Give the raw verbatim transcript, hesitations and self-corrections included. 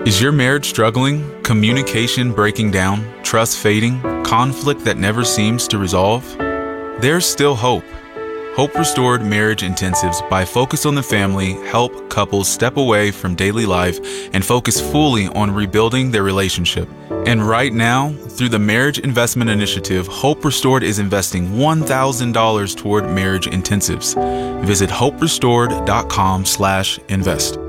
Is your marriage struggling, communication breaking down, trust fading, conflict that never seems to resolve? There's still hope. Hope Restored Marriage Intensives by Focus on the Family help couples step away from daily life and focus fully on rebuilding their relationship. And right now, through the Marriage Investment Initiative, Hope Restored is investing one thousand dollars toward marriage intensives. Visit hope restored dot com slash invest.